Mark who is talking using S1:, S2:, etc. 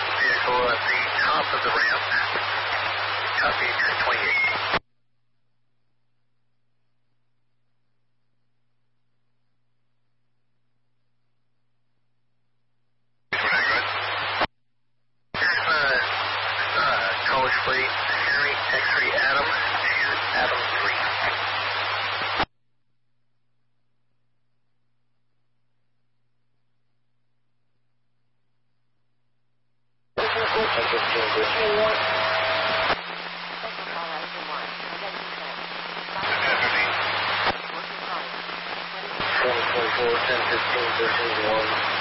S1: vehicle at the top of the ramp. Copy 1028. College plate, Harry X-ray Adam to Adam 3. Ten 15, 13, 1.